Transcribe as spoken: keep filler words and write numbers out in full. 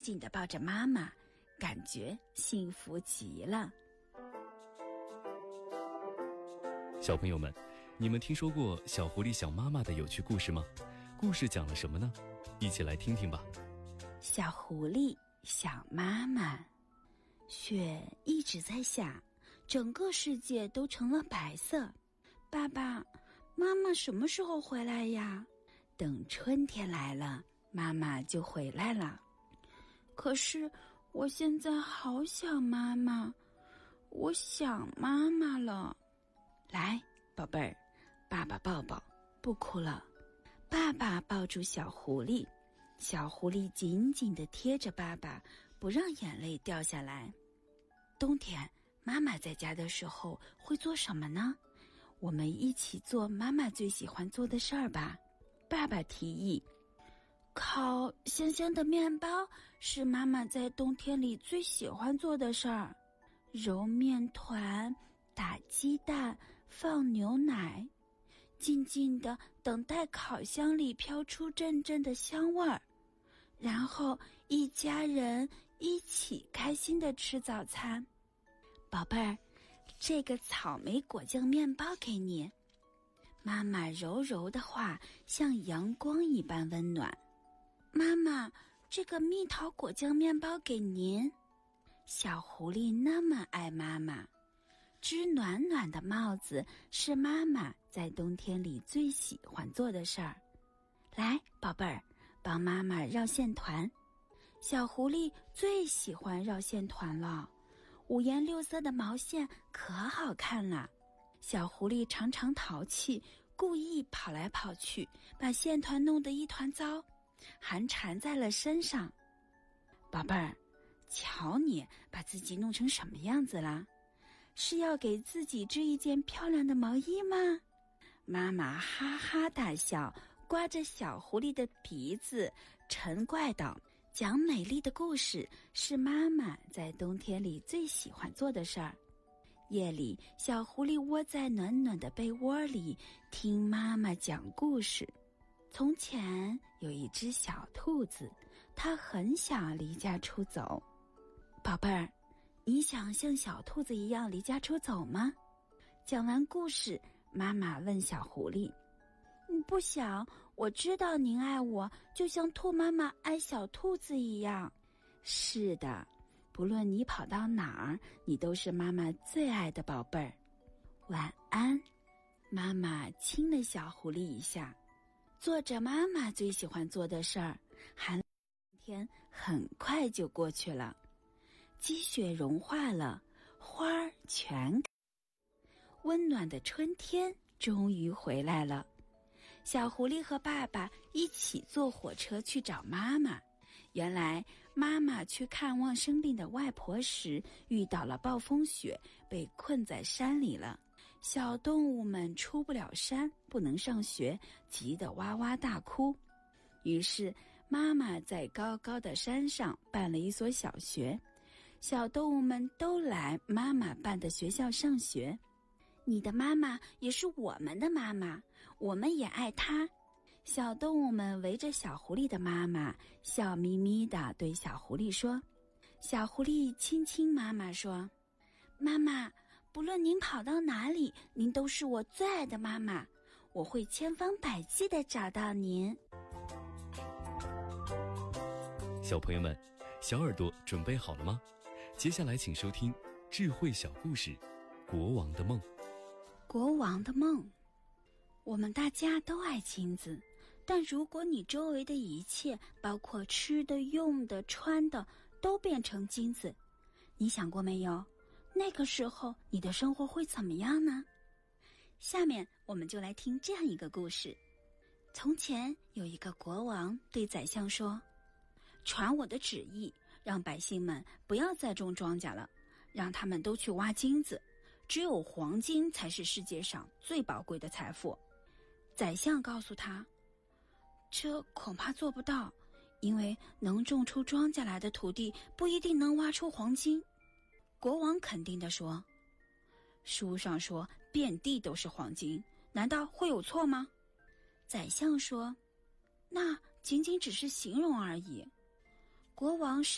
紧地抱着妈妈，感觉幸福极了。 小朋友们，你们听说过小狐狸小妈妈的有趣故事吗？故事讲了什么呢？一起来听听吧。 小狐狸小妈妈，雪一直在下，整个世界都成了白色。爸爸妈妈什么时候回来呀？等春天来了，妈妈就回来了。可是我现在好想妈妈，我想妈妈了。来，宝贝儿，爸爸抱抱，不哭了。爸爸抱住小狐狸，小狐狸紧紧地贴着爸爸，不让眼泪掉下来。冬天妈妈在家的时候会做什么呢？我们一起做妈妈最喜欢做的事儿吧。爸爸提议，烤香香的面包是妈妈在冬天里最喜欢做的事儿。揉面团，打鸡蛋，放牛奶，静静地等待烤箱里飘出阵阵的香味儿，然后一家人一起开心地吃早餐。宝贝儿，这个草莓果酱面包给你。妈妈柔柔的话像阳光一般温暖。妈妈，这个蜜桃果酱面包给您。小狐狸那么爱妈妈，织暖暖的帽子是妈妈在冬天里最喜欢做的事儿。来，宝贝儿，帮妈妈绕线团。小狐狸最喜欢绕线团了，五颜六色的毛线可好看了。小狐狸常常淘气，故意跑来跑去，把线团弄得一团糟，还缠在了身上。宝贝儿，瞧你把自己弄成什么样子啦？是要给自己织一件漂亮的毛衣吗？妈妈哈哈大笑，刮着小狐狸的鼻子，嗔怪道：讲美丽的故事是妈妈在冬天里最喜欢做的事儿。夜里，小狐狸窝在暖暖的被窝里，听妈妈讲故事。从前有一只小兔子，它很想离家出走。宝贝儿，你想像小兔子一样离家出走吗？讲完故事，妈妈问小狐狸：不想，我知道您爱我，就像兔妈妈爱小兔子一样。是的，不论你跑到哪儿，你都是妈妈最爱的宝贝儿。晚安。妈妈亲了小狐狸一下，做着妈妈最喜欢做的事儿。寒天很快就过去了，积雪融化了，花儿全，温暖的春天终于回来了。小狐狸和爸爸一起坐火车去找妈妈。原来妈妈去看望生病的外婆时遇到了暴风雪，被困在山里了。小动物们出不了山，不能上学，急得哇哇大哭。于是妈妈在高高的山上办了一所小学，小动物们都来妈妈办的学校上学。你的妈妈也是我们的妈妈，我们也爱她。小动物们围着小狐狸的妈妈，笑眯眯地对小狐狸说。小狐狸亲亲妈妈说：妈妈，不论您跑到哪里，您都是我最爱的妈妈，我会千方百计地找到您。 小朋友们，小耳朵准备好了吗？接下来请收听智慧小故事《国王的梦》。 国王的梦。我们大家都爱金子，但如果你周围的一切，包括吃的、用的、穿的，都变成金子，你想过没有？那个时候你的生活会怎么样呢？下面我们就来听这样一个故事。从前有一个国王对宰相说：传我的旨意，让百姓们不要再种庄稼了，让他们都去挖金子，只有黄金才是世界上最宝贵的财富。宰相告诉他，这恐怕做不到，因为能种出庄稼来的土地不一定能挖出黄金。国王肯定地说，书上说遍地都是黄金，难道会有错吗？宰相说，那仅仅只是形容而已。国王